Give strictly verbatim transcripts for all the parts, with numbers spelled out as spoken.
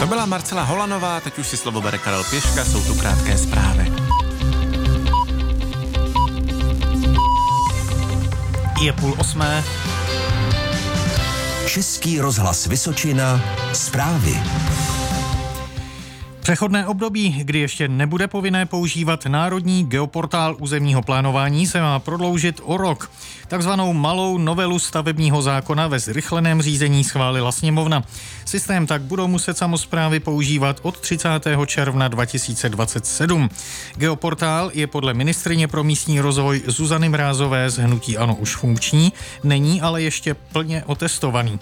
To byla Marcela Holanová, teď už si slovo bere Karel Pěška, jsou tu krátké zprávy. Je půl osmé. Český rozhlas Vysočina, zprávy. Přechodné období, kdy ještě nebude povinné používat Národní geoportál územního plánování, se má prodloužit o rok. Takzvanou malou novelu stavebního zákona ve zrychleném řízení schválila sněmovna. Systém tak budou muset samosprávy používat od třicátého června dva tisíce dvacet sedm. Geoportál je podle ministryně pro místní rozvoj Zuzany Mrázové z hnutí ANO už funkční, není ale ještě plně otestovaný.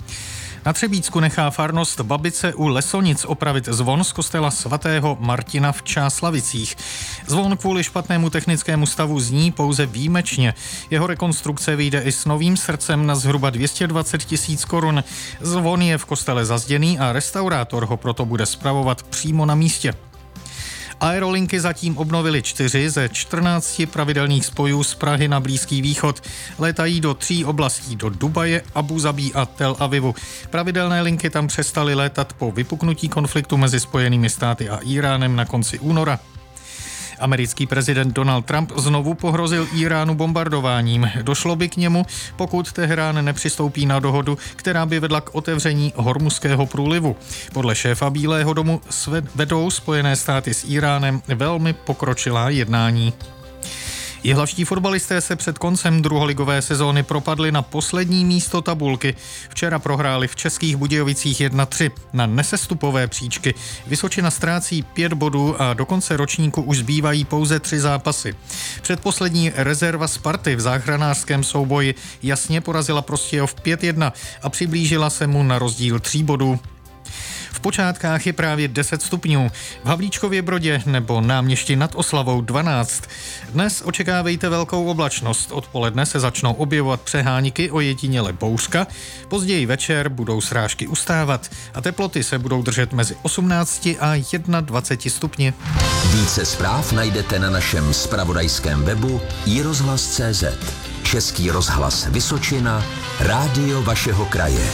Na Třebíčsku nechá farnost Babice u Lesonic opravit zvon z kostela svatého Martina v Čáslavicích. Zvon kvůli špatnému technickému stavu zní pouze výjimečně. Jeho rekonstrukce vyjde i s novým srdcem na zhruba dvě stě dvacet tisíc korun. Zvon je v kostele zazděný a restaurátor ho proto bude spravovat přímo na místě. Aerolinky zatím obnovily čtyři ze čtrnácti pravidelných spojů z Prahy na Blízký východ. Létají do tří oblastí, do Dubaje, Abu Zabí a Tel Avivu. Pravidelné linky tam přestaly létat po vypuknutí konfliktu mezi Spojenými státy a Íránem na konci února. Americký prezident Donald Trump znovu pohrozil Íránu bombardováním. Došlo by k němu, pokud Teherán nepřistoupí na dohodu, která by vedla k otevření Hormuzského průlivu. Podle šéfa Bílého domu vedou Spojené státy s Íránem velmi pokročilá jednání. Jihlavští fotbalisté se před koncem druholigové sezóny propadli na poslední místo tabulky. Včera prohráli v Českých Budějovicích jedna tři na nesestupové příčky. Vysočina ztrácí pět bodů a do konce ročníku už zbývají pouze tři zápasy. Předposlední rezerva Sparty v záchranářském souboji jasně porazila Prostějov pět jedna a přiblížila se mu na rozdíl tří bodů. V Počátkách je právě deset stupňů, v Havlíčkově Brodě nebo Náměšti nad Oslavou dvanáct. Dnes očekávejte velkou oblačnost, odpoledne se začnou objevovat přeháníky, ojediněle bouřka, později večer budou srážky ustávat a teploty se budou držet mezi osmnácti a dvaceti jednou stupni. Více zpráv najdete na našem zpravodajském webu i rozhlas tečka cé zet. Český rozhlas Vysočina, rádio vašeho kraje.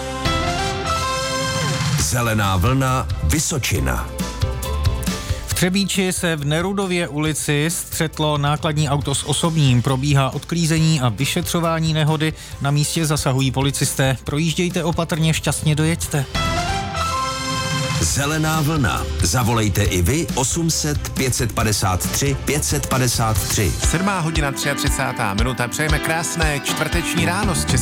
Zelená vlna Vysočina. V Třebíči se v Nerudově ulici střetlo nákladní auto s osobním. Probíhá odklízení a vyšetřování nehody. Na místě zasahují policisté. Projíždějte opatrně, šťastně dojeďte. Zelená vlna. Zavolejte i vy osm set pět set padesát tři pět set padesát tři. Sedmá hodina třicátá třetí minuta. Přejeme krásné čtvrteční ráno z